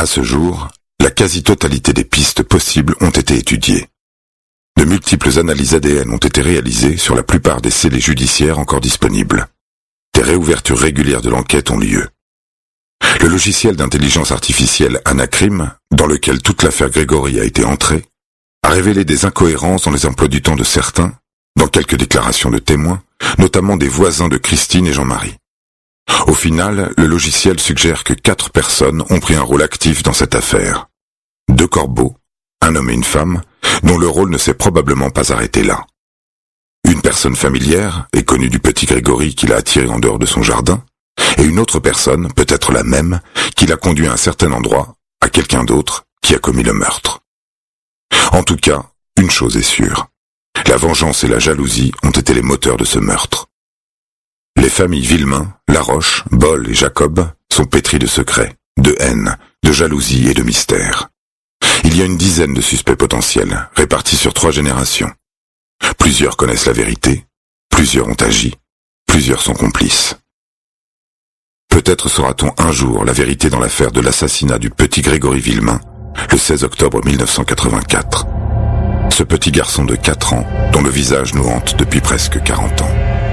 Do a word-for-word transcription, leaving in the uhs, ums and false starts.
ce jour, la quasi-totalité des pistes possibles ont été étudiées. De multiples analyses A D N ont été réalisées sur la plupart des scellés judiciaires encore disponibles. Des réouvertures régulières de l'enquête ont lieu. Le logiciel d'intelligence artificielle Anacrim, dans lequel toute l'affaire Grégory a été entrée, a révélé des incohérences dans les emplois du temps de certains, dans quelques déclarations de témoins, notamment des voisins de Christine et Jean-Marie. Au final, le logiciel suggère que quatre personnes ont pris un rôle actif dans cette affaire. Deux corbeaux, un homme et une femme, dont le rôle ne s'est probablement pas arrêté là. Une personne familière et connue du petit Grégory qui l'a attiré en dehors de son jardin, et une autre personne, peut-être la même, qui l'a conduit à un certain endroit, à quelqu'un d'autre qui a commis le meurtre. En tout cas, une chose est sûre. La vengeance et la jalousie ont été les moteurs de ce meurtre. Les familles Villemain, Laroche, Boll et Jacob sont pétries de secrets, de haine, de jalousie et de mystère. Il y a une dizaine de suspects potentiels, répartis sur trois générations. Plusieurs connaissent la vérité, plusieurs ont agi, plusieurs sont complices. Peut-être saura-t-on un jour la vérité dans l'affaire de l'assassinat du petit Grégory Villemain, le seize octobre mille neuf cent quatre-vingt-quatre. Ce petit garçon de quatre ans, dont le visage nous hante depuis presque quarante ans.